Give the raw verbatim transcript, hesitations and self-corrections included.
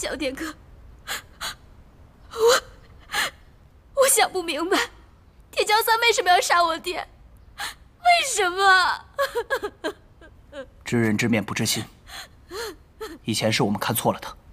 小天哥，我我想不明白，铁桥三为什么要杀我爹？为什么？ 知人知面不知心，以前是我们看错了他。